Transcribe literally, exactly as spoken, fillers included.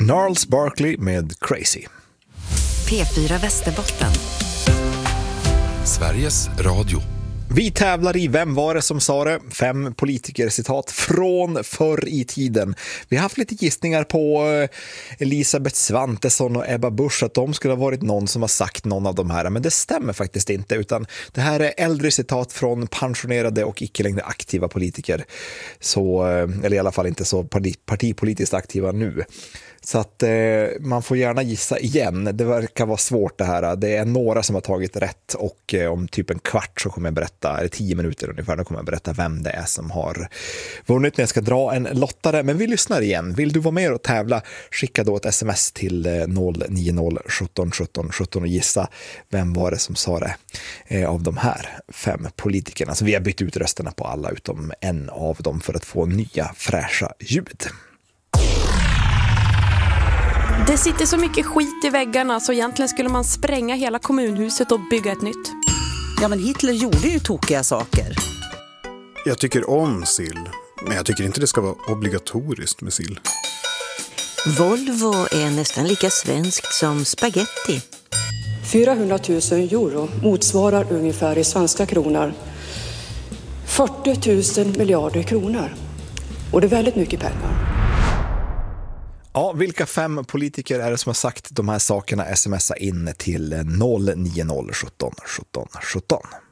Gnarls Barkley med Crazy. P fyra Västerbotten. Sveriges Radio. Vi tävlar i Vem var det som sa det? Fem politiker-citat från förr i tiden. Vi har haft lite gissningar på Elisabeth Svantesson och Ebba Busch att de skulle ha varit någon som har sagt någon av de här. Men det stämmer faktiskt inte, utan det här är äldre citat från pensionerade och icke längre aktiva politiker. Så, eller i alla fall inte så partipolitiskt aktiva nu. Så att eh, man får gärna gissa igen. Det verkar vara svårt det här. Det är några som har tagit rätt och eh, om typ en kvart så kommer jag berätta, eller tio minuter ungefär, då kommer jag berätta vem det är som har vunnit när jag ska dra en lottare. Men vi lyssnar igen. Vill du vara med och tävla, skicka då ett sms till eh, noll nio noll sjutton sjutton sjutton och gissa vem var det som sa det eh, av de här fem politikerna. Så vi har bytt ut rösterna på alla utom en av dem för att få nya fräscha ljud. Det sitter så mycket skit i väggarna så egentligen skulle man spränga hela kommunhuset och bygga ett nytt. Ja, men Hitler gjorde ju tokiga saker. Jag tycker om sill, men jag tycker inte det ska vara obligatoriskt med sill. Volvo är nästan lika svenskt som spaghetti. fyrahundratusen euro motsvarar ungefär i svenska kronor fyrtio tusen miljarder kronor. Och det är väldigt mycket pengar. Ja, vilka fem politiker är det som har sagt de här sakerna? Smsa in till noll nio noll sjutton sjutton sjutton.